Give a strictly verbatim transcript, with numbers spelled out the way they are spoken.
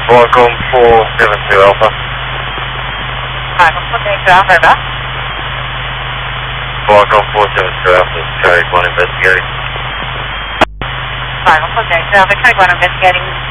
Welcome four seven two Alpha. Welcome four seven two Alpha, over. Welcome four seven two Alpha, code one investigating. Welcome four seven two Alpha, code one investigating.